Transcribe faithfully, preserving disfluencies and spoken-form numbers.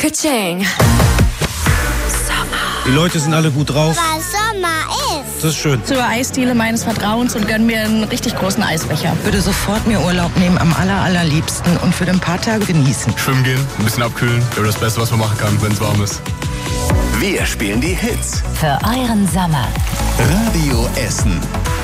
Ka-ching. Die Leute sind alle gut drauf. Weil Sommer ist. Das ist schön. Zur Eisdiele meines Vertrauens und gönn mir einen richtig großen Eisbecher. Würde sofort mir Urlaub nehmen, am aller, allerliebsten und für ein paar Tage genießen. Schwimmen gehen, ein bisschen abkühlen. Ja, das Beste, was man machen kann, wenn es warm ist. Wir spielen die Hits. Für euren Sommer. Radio Essen.